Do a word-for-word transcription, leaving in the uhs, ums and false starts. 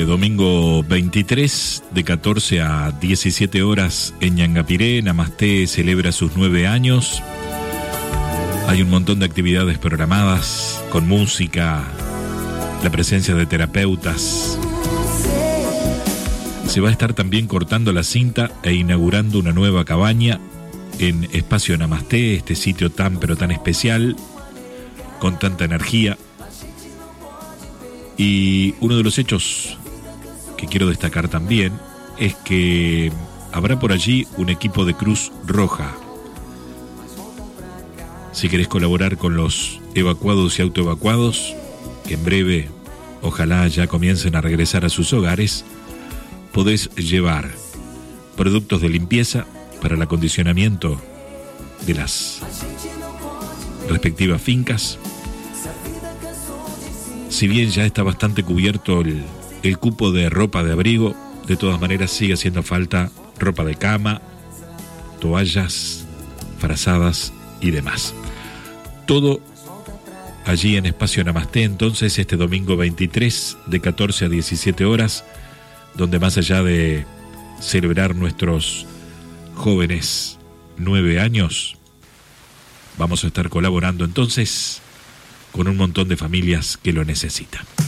domingo veintitrés, de catorce a diecisiete horas en Ñangapiré, Namasté celebra sus nueve años. Hay un montón de actividades programadas, con música, la presencia de terapeutas. Se va a estar también cortando la cinta e inaugurando una nueva cabaña en Espacio Namasté, este sitio tan pero tan especial, con tanta energía. Y uno de los hechos que quiero destacar también es que habrá por allí un equipo de Cruz Roja. Si querés colaborar con los evacuados y autoevacuados, que en breve ojalá ya comiencen a regresar a sus hogares, podés llevar productos de limpieza para el acondicionamiento de las respectivas fincas. Si bien ya está bastante cubierto el, el cupo de ropa de abrigo, de todas maneras sigue haciendo falta ropa de cama, toallas, frazadas y demás. Todo allí en Espacio Namasté, entonces, este domingo veintitrés, de catorce a diecisiete horas, donde más allá de celebrar nuestros jóvenes nueve años, vamos a estar colaborando entonces con un montón de familias que lo necesitan.